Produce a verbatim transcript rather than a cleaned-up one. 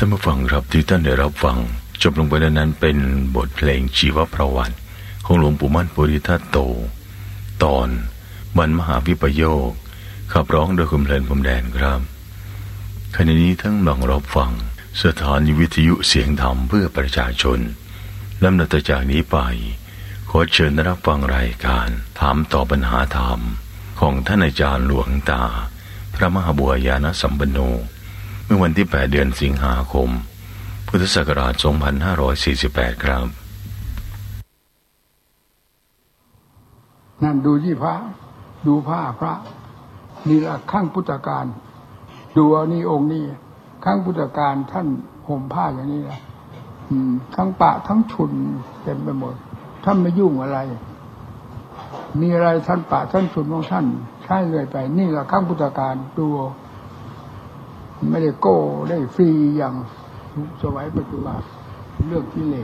านผู้ฟังครับที่ท่านได้รับฟังจบลงไปแล้วนั้นเป็นบทเพลงชีวประวัติของหลวงปู่มั่นปุริทัตโตตอนวันมหาวิปโยคขับร้องโดยคุณเพลินพรมแดนครับขณะนี้ทั้งหลังรับฟังสถานีวิทยุเสียงธรรมเพื่อประชาชนลำดับต่อจากนี้ไปขอเชิญรับฟังรายการถามตอบปัญหาธรรมของท่านอาจารย์หลวงตาพระมหาบัวญาณสัมปันโนเมื่อวันที่แปดเดือนสิงหาคมพุทธศักราชสองพันห้าร้อยสี่สิบแปดครับนั่นดูที่พระดูผ้าพระนี่ละข้างพุทธกาลดูนี่องค์นี้ข้างพุทธกาลท่านห่มผ้าอย่างนี้นะทั้งปะทั้งชุนเต็มไปหมดท่านไม่ยุ่งอะไรมีอะไรท่านปะท่านชุนของท่านใช้เลยไปนี่ละข้างพุทธกาลดูไม่ได้โก้ได้ฟรีอย่างสมัยปัจจุบันเรื่องกิเลส